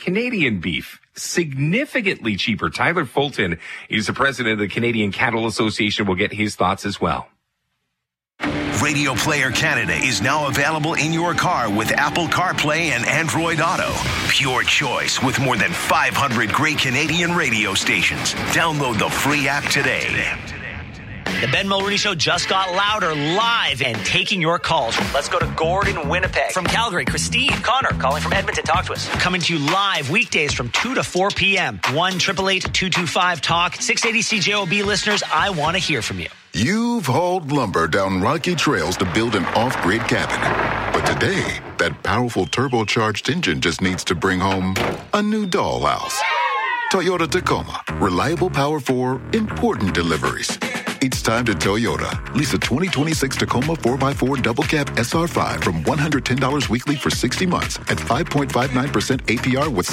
Canadian beef, significantly cheaper. Tyler Fulton, he's the president of the Canadian Cattle Association, will get his thoughts as well. Radio Player Canada is now available in your car with Apple CarPlay and Android Auto. Pure choice with more than 500 great Canadian radio stations. Download the free app today. The Ben Mulroney Show just got louder, live, and taking your calls. Let's go to Gordon, Winnipeg. From Calgary, Christine. Connor, calling from Edmonton. Talk to us. Coming to you live weekdays from 2 to 4 p.m. 1-888-225-TALK. 680 CJOB listeners, I want to hear from you. You've hauled lumber down rocky trails to build an off-grid cabin. But today, that powerful turbocharged engine just needs to bring home a new dollhouse. Toyota Tacoma. Reliable power for important deliveries. It's time to Toyota. Lease a 2026 Tacoma 4x4 double cab SR5 from $110 weekly for 60 months at 5.59% APR with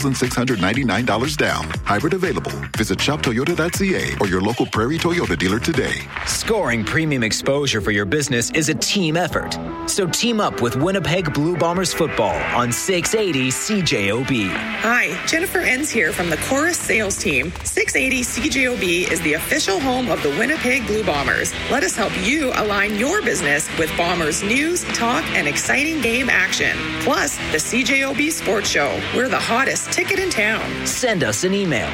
$7,699 down. Hybrid available. Visit shoptoyota.ca or your local Prairie Toyota dealer today. Scoring premium exposure for your business is a team effort. So team up with Winnipeg Blue Bombers football on 680 CJOB. Hi, Jennifer Enns here from the Chorus sales team. 680 CJOB is the official home of the Winnipeg Blue Bombers. Let us help you align your business with Bombers news, talk, and exciting game action. Plus, the CJOB Sports Show. We're the hottest ticket in town. Send us an email,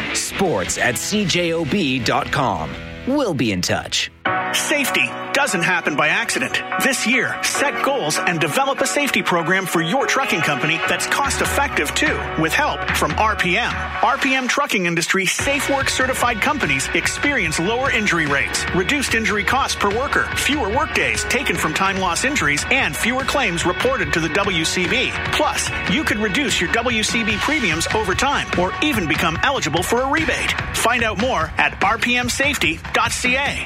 sports@cjob.com. We'll be in touch. Safety doesn't happen by accident. This year, set goals and develop a safety program for your trucking company that's cost-effective, too, with help from RPM. RPM Trucking Industry Safe Work certified companies experience lower injury rates, reduced injury costs per worker, fewer workdays taken from time loss injuries, and fewer claims reported to the WCB. Plus, you could reduce your WCB premiums over time or even become eligible for a rebate. Find out more at rpmsafety.ca.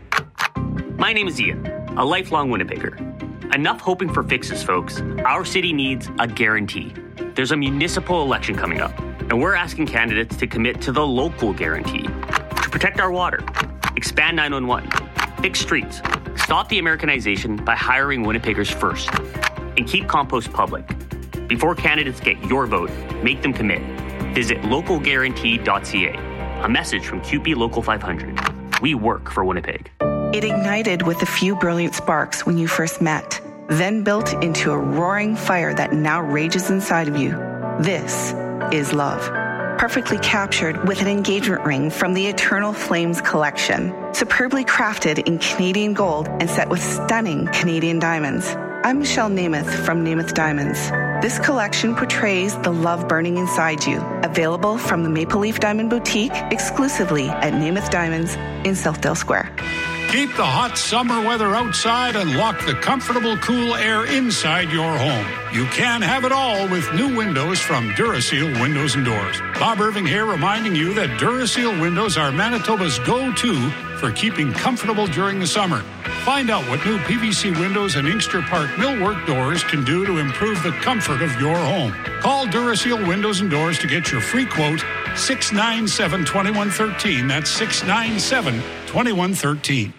My name is Ian, a lifelong Winnipegger. Enough hoping for fixes, folks. Our city needs a guarantee. There's a municipal election coming up, and we're asking candidates to commit to the local guarantee. To protect our water, expand 911, fix streets, stop the Americanization by hiring Winnipeggers first, and keep compost public. Before candidates get your vote, make them commit. Visit localguarantee.ca. A message from QP Local 500. We work for Winnipeg. It ignited with a few brilliant sparks when you first met, then built into a roaring fire that now rages inside of you. This is love. Perfectly captured with an engagement ring from the Eternal Flames collection, superbly crafted in Canadian gold and set with stunning Canadian diamonds. I'm Michelle Namath from Namath Diamonds. This collection portrays the love burning inside you. Available from the Maple Leaf Diamond Boutique exclusively at Namath Diamonds in Southdale Square. Keep the hot summer weather outside and lock the comfortable, cool air inside your home. You can have it all with new windows from Duraseal Windows and Doors. Bob Irving here reminding you that Duraseal windows are Manitoba's go-to for keeping comfortable during the summer. Find out what new PVC windows and Inkster Park millwork doors can do to improve the comfort of your home. Call Duraseal Windows and Doors to get your free quote, 697-2113. That's 697-2113.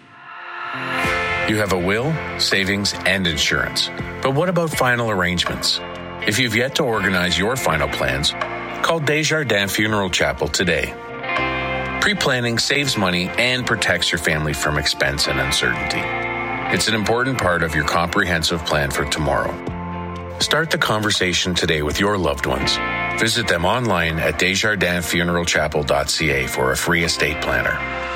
You have a will, savings, and insurance. But what about final arrangements? If you've yet to organize your final plans, call Desjardins Funeral Chapel today. Pre-planning saves money and protects your family from expense and uncertainty. It's an important part of your comprehensive plan for tomorrow. Start the conversation today with your loved ones. Visit them online at desjardinsfuneralchapel.ca for a free estate planner.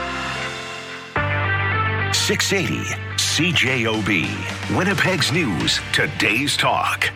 680 CJOB, Winnipeg's News, Today's Talk.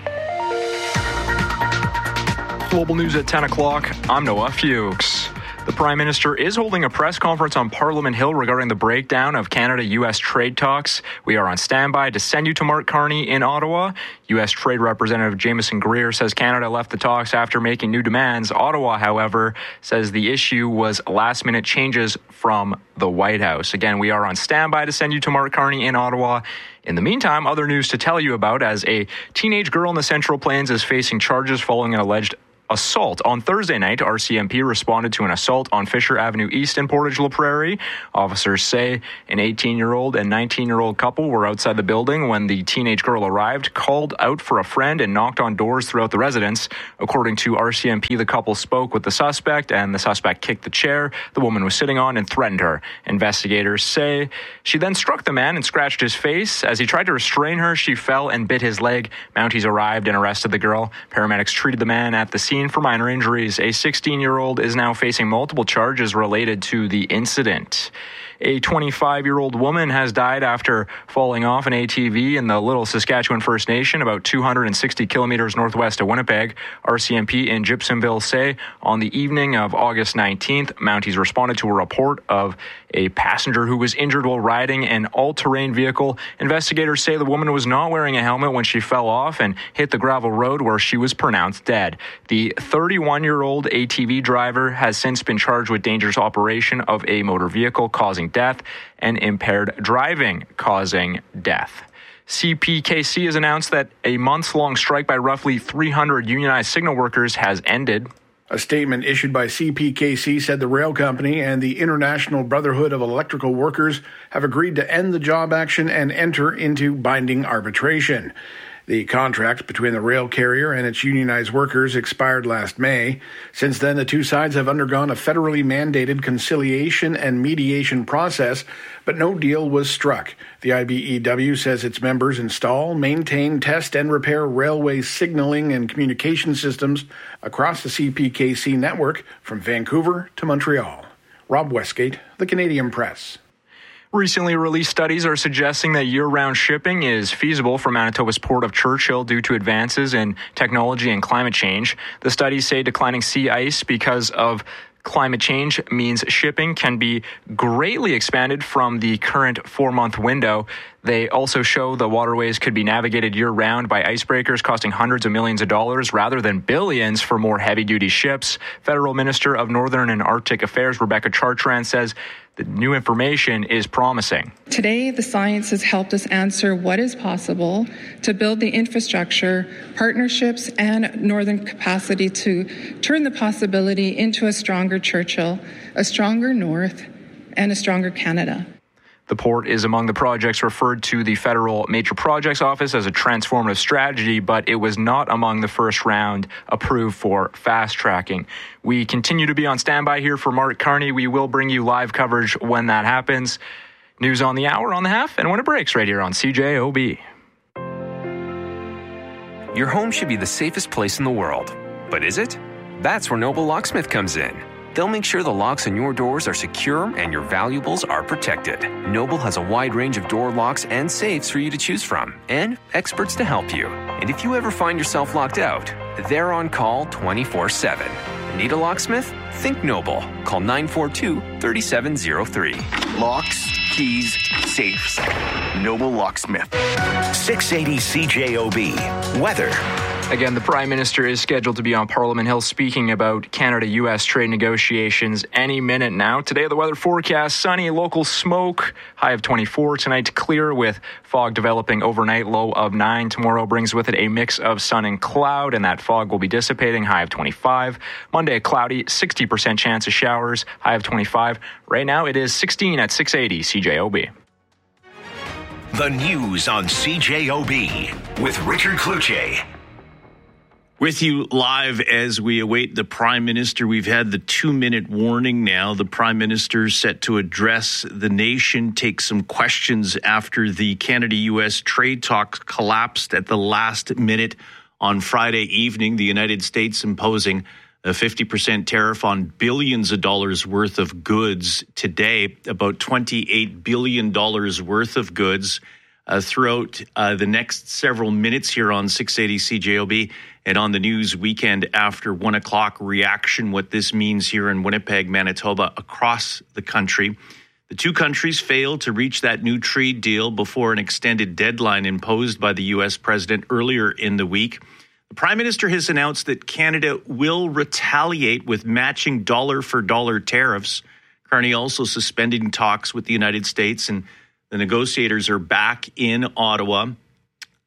Global News at 10 o'clock. I'm Noah Fuchs. The Prime Minister is holding a press conference on Parliament Hill regarding the breakdown of Canada-U.S. trade talks. We are on standby to send you to Mark Carney in Ottawa. U.S. Trade Representative Jameson Greer says Canada left the talks after making new demands. Ottawa, however, says the issue was last-minute changes from the White House. Again, we are on standby to send you to Mark Carney in Ottawa. In the meantime, other news to tell you about as a teenage girl in the Central Plains is facing charges following an alleged assault. On Thursday night, RCMP responded to an assault on Fisher Avenue East in Portage La Prairie. Officers say an 18-year-old and 19-year-old couple were outside the building when the teenage girl arrived, called out for a friend, and knocked on doors throughout the residence. According to RCMP, the couple spoke with the suspect, and the suspect kicked the chair the woman was sitting on and threatened her. Investigators say she then struck the man and scratched his face. As he tried to restrain her, she fell and bit his leg. Mounties arrived and arrested the girl. Paramedics treated the man at the scene for minor injuries. A 16-year-old is now facing multiple charges related to the incident. A 25-year-old woman has died after falling off an ATV in the Little Saskatchewan First Nation, about 260 kilometers northwest of Winnipeg. RCMP in Gibsonville say on the evening of August 19th, Mounties responded to a report of a passenger who was injured while riding an all-terrain vehicle. Investigators say the woman was not wearing a helmet when she fell off and hit the gravel road, where she was pronounced dead. The 31-year-old ATV driver has since been charged with dangerous operation of a motor vehicle causing death and impaired driving causing death. CPKC has announced that a months-long strike by roughly 300 unionized signal workers has ended. A statement issued by CPKC said the rail company and the International Brotherhood of Electrical Workers have agreed to end the job action and enter into binding arbitration. The contract between the rail carrier and its unionized workers expired last May. Since then, the two sides have undergone a federally mandated conciliation and mediation process, but no deal was struck. The IBEW says its members install, maintain, test, and repair railway signaling and communication systems across the CPKC network from Vancouver to Montreal. Rob Westgate, The Canadian Press. Recently released studies are suggesting that year-round shipping is feasible for Manitoba's Port of Churchill due to advances in technology and climate change. The studies say declining sea ice because of climate change means shipping can be greatly expanded from the current 4-month window. They also show the waterways could be navigated year-round by icebreakers costing hundreds of millions of dollars rather than billions for more heavy-duty ships. Federal Minister of Northern and Arctic Affairs Rebecca Chartrand says the new information is promising. Today, the science has helped us answer what is possible to build the infrastructure, partnerships, and northern capacity to turn the possibility into a stronger Churchill, a stronger North, and a stronger Canada. The port is among the projects referred to the Federal Major Projects Office as a transformative strategy, but it was not among the first round approved for fast tracking. We continue to be on standby here for Mark Carney. We will bring you live coverage when that happens. News on the hour, on the half, and when it breaks right here on CJOB. Your home should be the safest place in the world. But is it? That's where Noble Locksmith comes in. They'll make sure the locks on your doors are secure and your valuables are protected. Noble has a wide range of door locks and safes for you to choose from, and experts to help you. And if you ever find yourself locked out, they're on call 24/7. Need a locksmith? Think Noble. Call 942-3703. Locks, keys, safes. Noble Locksmith. 680 CJOB. Weather. Again, the Prime Minister is scheduled to be on Parliament Hill speaking about Canada-U.S. trade negotiations any minute now. Today, the weather forecast, sunny, local smoke, high of 24. Tonight, clear with fog developing overnight, low of 9. Tomorrow brings with it a mix of sun and cloud, and that fog will be dissipating, high of 25. Monday, cloudy, 60% chance of showers, high of 25. Right now, it is 16 at 680 CJOB. The news on CJOB with Richard Cloutier. With you live as we await the Prime Minister. We've had the 2-minute warning now. The Prime Minister set to address the nation, take some questions after the Canada-U.S. trade talks collapsed at the last minute on Friday evening. The United States imposing a 50% tariff on billions of dollars worth of goods today, about $28 billion worth of goods throughout the next several minutes here on 680 CJOB. And on the news weekend after 1 o'clock, reaction, what this means here in Winnipeg, Manitoba, across the country. The two countries failed to reach that new trade deal before an extended deadline imposed by the U.S. president earlier in the week. The Prime Minister has announced that Canada will retaliate with matching dollar-for-dollar tariffs. Carney also suspending talks with the United States, and the negotiators are back in Ottawa.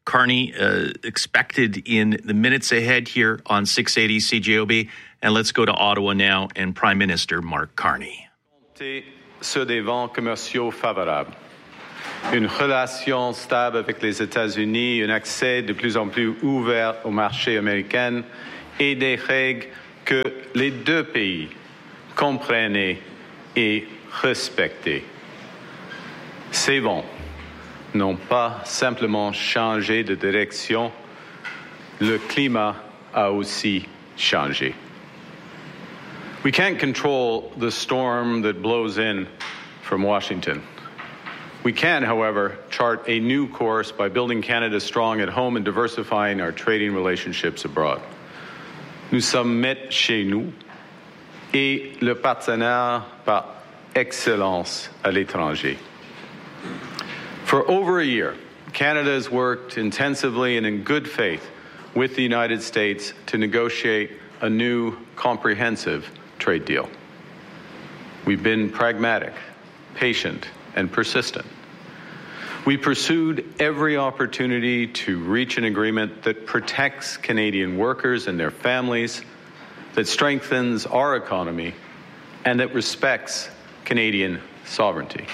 Carney expected in the minutes ahead here on 680 CJOB. And let's go to Ottawa now and Prime Minister Mark Carney. Sur des vents commerciaux favorables. Une relation stable avec les États-Unis, un accès de plus en plus ouvert au marché américain et des règles que les deux pays comprennent et respectent. Ces vents n'ont pas simplement changé de direction, le climat a aussi changé. We can't control the storm that blows in from Washington. We can, however, chart a new course by building Canada strong at home and diversifying our trading relationships abroad. Nous sommes maîtres chez nous et le partenaire par excellence à l'étranger. For over a year, Canada has worked intensively and in good faith with the United States to negotiate a new comprehensive trade deal. We've been pragmatic, patient, and persistent. We pursued every opportunity to reach an agreement that protects Canadian workers and their families, that strengthens our economy, and that respects Canadian sovereignty.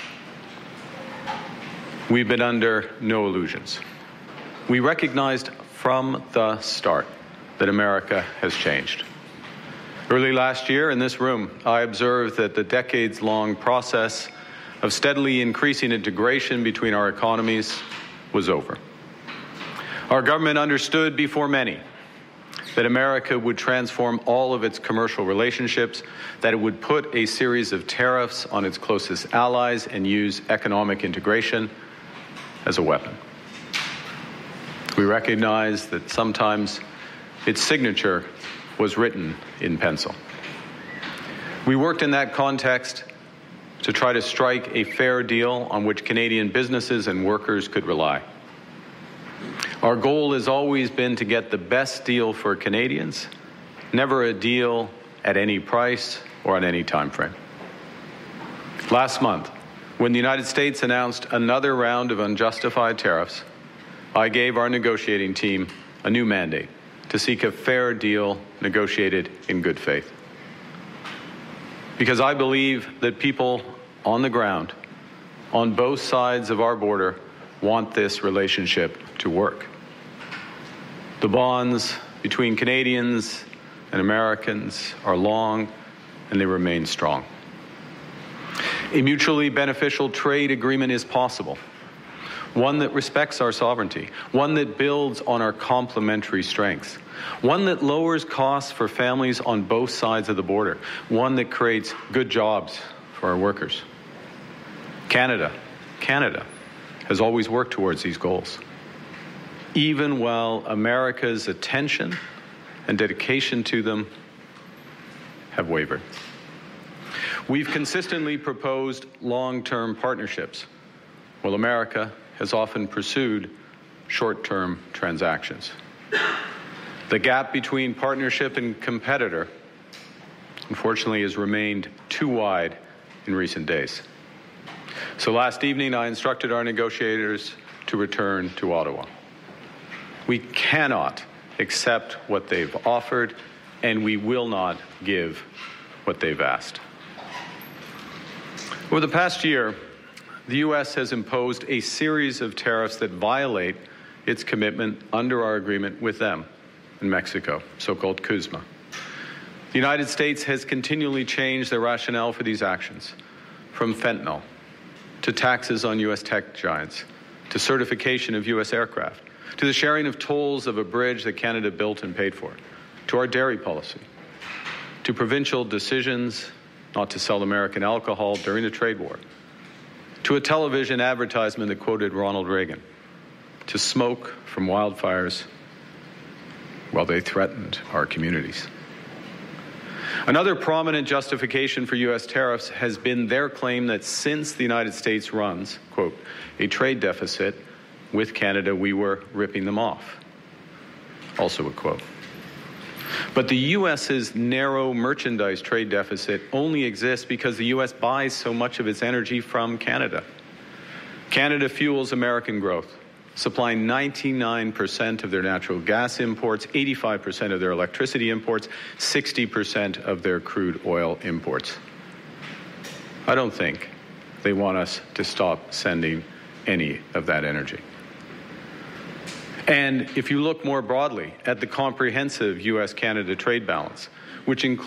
We've been under no illusions. We recognized from the start that America has changed. Early last year in this room, I observed that the decades-long process of steadily increasing integration between our economies was over. Our government understood before many that America would transform all of its commercial relationships, that it would put a series of tariffs on its closest allies and use economic integration as a weapon. We recognize that sometimes its signature was written in pencil. We worked in that context to try to strike a fair deal on which Canadian businesses and workers could rely. Our goal has always been to get the best deal for Canadians, never a deal at any price or on any time frame. Last month, when the United States announced another round of unjustified tariffs, I gave our negotiating team a new mandate to seek a fair deal negotiated in good faith. Because I believe that people on the ground, on both sides of our border, want this relationship to work. The bonds between Canadians and Americans are long and they remain strong. A mutually beneficial trade agreement is possible, one that respects our sovereignty, one that builds on our complementary strengths, one that lowers costs for families on both sides of the border, one that creates good jobs for our workers. Canada has always worked towards these goals, even while America's attention and dedication to them have wavered. We've consistently proposed long-term partnerships, while America has often pursued short-term transactions. The gap between partnership and competitor, unfortunately, has remained too wide in recent days. So last evening, I instructed our negotiators to return to Ottawa. We cannot accept what they've offered, and we will not give what they've asked. Over the past year, the U.S. has imposed a series of tariffs that violate its commitment under our agreement with them in Mexico, so-called CUSMA. The United States has continually changed their rationale for these actions, from fentanyl to taxes on U.S. tech giants, to certification of U.S. aircraft, to the sharing of tolls of a bridge that Canada built and paid for, to our dairy policy, to provincial decisions not to sell American alcohol during the trade war, to a television advertisement that quoted Ronald Reagan, to smoke from wildfires while they threatened our communities. Another prominent justification for U.S. tariffs has been their claim that since the United States runs, quote, a trade deficit with Canada, we were ripping them off. Also a quote. But the U.S.'s narrow merchandise trade deficit only exists because the U.S. buys so much of its energy from Canada. Canada fuels American growth, supplying 99% of their natural gas imports, 85% of their electricity imports, 60% of their crude oil imports. I don't think they want us to stop sending any of that energy. And if you look more broadly at the comprehensive U.S.-Canada trade balance, which includes